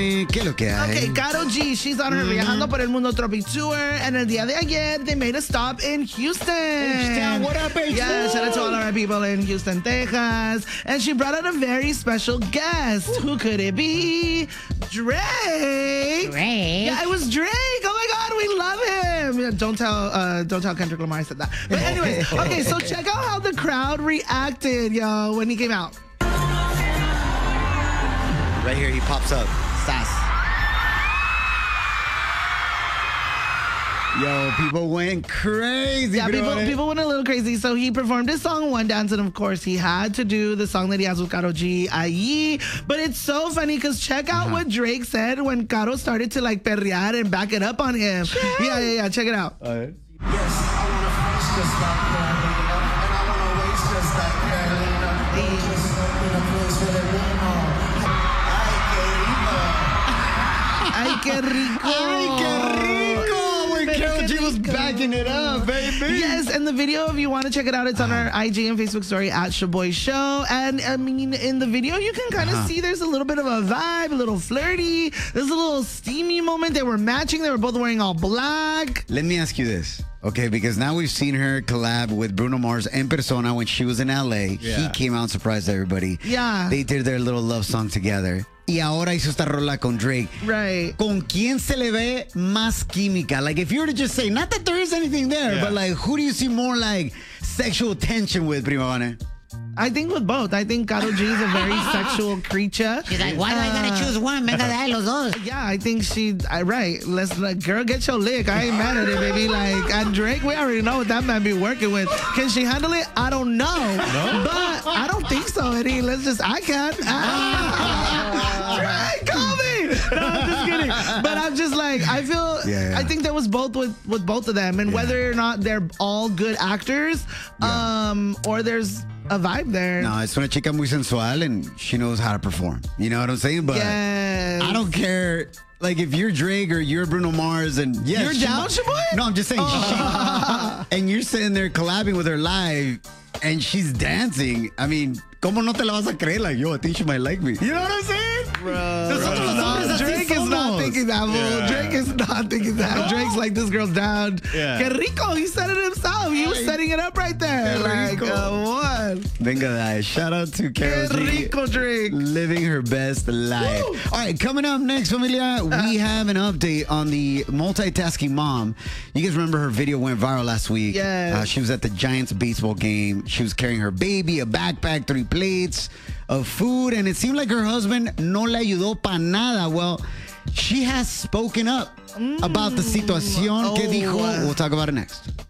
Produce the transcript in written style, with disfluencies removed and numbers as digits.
¿Qué lo que hay? Okay, Karol G, she's on her Viajando por el Mundo Tropic Tour, and el día de ayer, they made a stop in Houston. What up, H-Town? Yeah, shout out to all our people in Houston, Texas. And she brought out a very special guest. Who could it be? Drake. Yeah, it was Drake. Oh my God, we love him. Yeah, don't tell Kendrick Lamar I said that. But anyways, okay, so check out how the crowd reacted, yo, when he came out. Right here, he pops up. Sass. Yo, people went crazy. Yeah, people went a little crazy. So he performed his song One Dance, and of course he had to do the song that he has with Karol G, Ayi. But it's so funny because check out what Drake said when Karol started to like perrear and back it up on him. Yeah. Check it out. Yes, I want to face just like Carolina, and I want to waste just like Carolina. Just in a place where they won't know. Ay, qué rico. Ay, qué rico. When Karol G was backing it up, baby. Yes, and the video, if you want to check it out, it's on our IG and Facebook story at Shaboy Show. And I mean, in the video, you can kind of see there's a little bit of a vibe, a little flirty. There's a little steamy moment. They were matching. They were both wearing all black. Let me ask you this. Okay, because now we've seen her collab with Bruno Mars en persona when she was in LA. Yeah. He came out and surprised everybody. Yeah. They did their little love song together. Y ahora hizo esta rola con Drake. Right. ¿Con quién se le ve más química? Like, if you were to just say, not that there is anything there, but like, who do you see more like sexual tension with, Primavana? I think with both. I think Karol G is a very sexual creature. She's like, why do I gotta choose one? Venga de ahí los dos. Yeah, I think right. Let's girl, get your lick. I ain't mad at it, baby. Like, and Drake, we already know what that man be working with. Can she handle it? I don't know. No? But I don't think so, Eddie. I can. Drake, call me. No, I'm just kidding. But I'm just like, I feel, I think that was both with both of them. And whether or not they're all good actors, or there's a vibe there. No, es una chica muy sensual and she knows how to perform. You know what I'm saying? But yes. I don't care. Like, if you're Drake or you're Bruno Mars and you're down, Shaboy? No, I'm just saying. And you're sitting there collabing with her live and she's dancing. I mean, ¿cómo no te la vas a creer? Like, yo, I think she might like me. You know what I'm saying? Drake is not thinking that, fool. Drake is not thinking that. Drake's like, this girl's down. Que rico. He said it himself. He was setting it up right there. Like, what? Venga, guys. Shout out to Karol G. Rico, Drake. Living her best life. Woo! All right, coming up next, familia, we have an update on the multitasking mom. You guys remember her video went viral last week. Yes. She was at the Giants baseball game. She was carrying her baby, a backpack, 3 plates of food, and it seemed like her husband no le ayudó pa nada. Well, she has spoken up about the situación que dijo. We'll talk about it next.